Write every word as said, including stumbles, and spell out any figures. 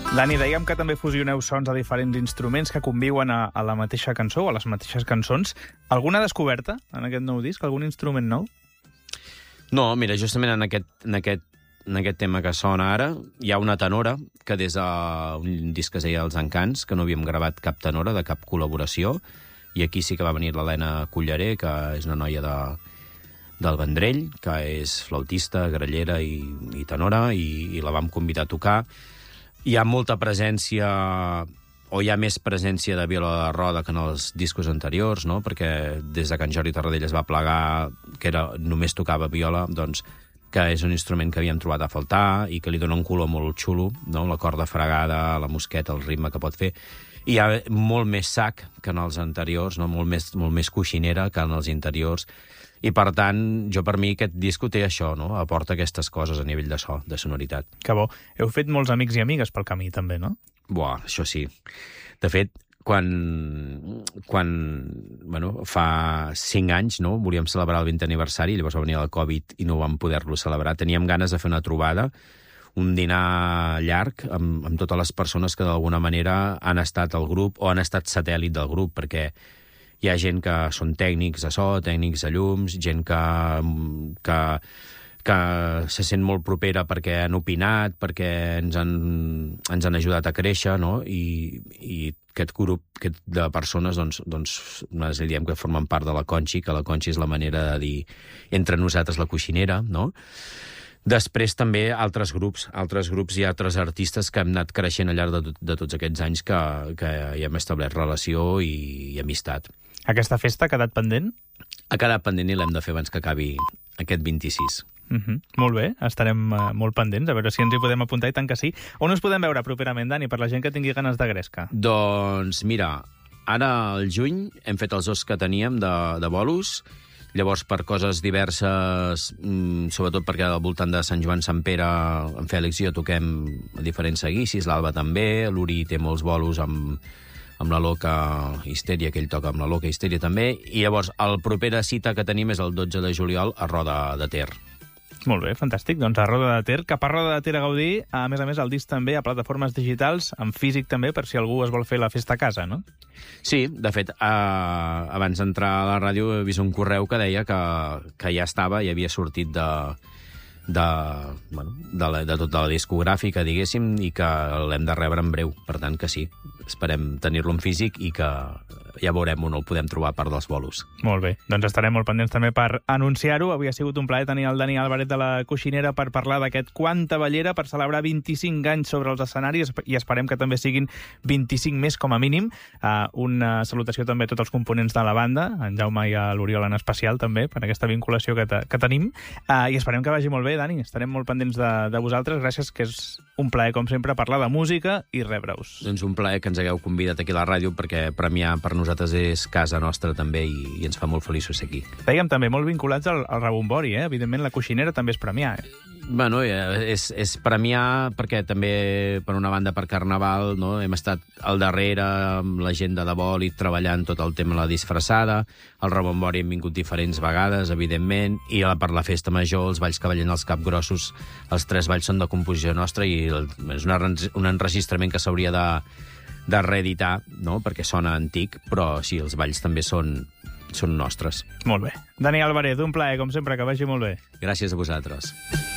Dani, dèiem que també fusioneu sons de diferents instruments que conviuen a, a la mateixa cançó o a les mateixes cançons. Alguna descoberta en aquest nou disc? Algun instrument nou? No, mira, justament en aquest, en aquest, en aquest tema que sona ara hi ha una tenora que des d'un disc que es deia Els Encants, que no havíem gravat cap tenora de cap col·laboració, i aquí sí que va venir l'Helena Culleré, que és una noia de, del Vendrell, que és flautista, grallera i, i tenora, i, i la vam convidar a tocar. Hi ha molta presència, o hi ha més presència de viola de roda que en els discos anteriors, no? Perquè des de que en Jordi Tarradell es va plegar, que era, només tocava viola, doncs, que és un instrument que havíem trobat a faltar i que li dona un color molt xulo, no? La corda fregada, la mosqueta, el ritme que pot fer. I hi ha molt més sac que en els anteriors, no? molt, més, molt més coixinera que en els anteriors. I, per tant, jo per mi aquest disco té això, no? Aporta aquestes coses a nivell de so, de sonoritat. Que bo. Heu fet molts amics i amigues pel camí, també, no? Buah, això sí. De fet, quan, quan bueno, fa cinc anys, no?, volíem celebrar el vintè aniversari, llavors va venir el Covid i no vam poder-lo celebrar. Teníem ganes de fer una trobada, un dinar llarg amb, amb totes les persones que d'alguna manera han estat al grup o han estat satèl·lit del grup, perquè hi ha gent que són tècnics de so, tècnics de llums, gent que, que, que se sent molt propera perquè han opinat, perquè ens han, ens han ajudat a créixer, no? I, i aquest grup aquest de persones, doncs, doncs nosaltres diem que formen part de la Conxi, que la Conxi és la manera de dir entre nosaltres la coixinera, no? Després també altres grups, altres grups i altres artistes que hem anat creixent al llarg de, de tots aquests anys que, que hi hem establert relació i, i amistat. Aquesta festa ha quedat pendent? Ha quedat pendent i l'hem de fer abans que acabi aquest vint-i-sis. Uh-huh. Molt bé, estarem uh, molt pendents, a veure si ens hi podem apuntar, i tant que sí. On us podem veure properament, Dani, per la gent que tingui ganes de gresca? Doncs mira, ara al juny hem fet els dos que teníem de, de bolos. Llavors, per coses diverses, mmm, sobretot perquè al voltant de Sant Joan, Sant Pere, en Fèlix i jo toquem a diferents seguicis, l'Alba també, l'Uri té molts bolos amb, amb la Loca Histèria, que ell toca amb la Loca Histèria també, i llavors el propera cita que tenim és el dotze de juliol a Roda de Ter. Molt bé, fantàstic. Doncs a Roda de Ter, cap a Roda de Ter a gaudir, a més a més el disc també a plataformes digitals, en físic també, per si algú es vol fer la festa a casa, no? Sí, de fet, eh, abans d'entrar a la ràdio he vist un correu que deia que, que ja estava i havia sortit de, de, bueno, de, la, de tota la discogràfica, diguéssim, i que l'hem de rebre en breu. Per tant, que sí, esperem tenir-lo en físic i que ja veurem on el podem trobar per dels bolos. Molt bé, doncs estarem molt pendents també per anunciar-ho. Avui ha sigut un plaer tenir el Dani Álvarez de la Coixinera per parlar d'aquest Quanta Bellera, per celebrar vint-i-cinc anys sobre els escenaris, i esperem que també siguin vint-i-cinc més com a mínim. Uh, una salutació també a tots els components de la banda, en Jaume i a l'Oriol en especial també, per aquesta vinculació que, te, que tenim, uh, i esperem que vagi molt bé, Dani. Estarem molt pendents de, de vosaltres. Gràcies, que és un plaer, com sempre, parlar de música i rebre-us. Doncs un plaer que ens hagueu convidat aquí a la ràdio, perquè premiar per nosaltres és casa nostra també i, i ens fa molt feliços ser aquí. Dèiem també molt vinculats al, al rebombori, eh? Evidentment la Coixinera també és premiar, eh? Bueno, és, és premiar perquè també, per una banda, per Carnaval, no? Hem estat al darrere amb la gent de Debòlit treballant tot el tema de la disfressada, al rebombori hem vingut diferents vegades, evidentment, i per la festa major, els balls cavallent, els capgrossos, els tres balls són de composició nostra i el, és una, un enregistrament que s'hauria de de reeditar, no? Perquè sona antic, però sí, els balls també són, són nostres. Molt bé. Dani Álvarez, un plaer, com sempre, que vagi molt bé. Gràcies a vosaltres.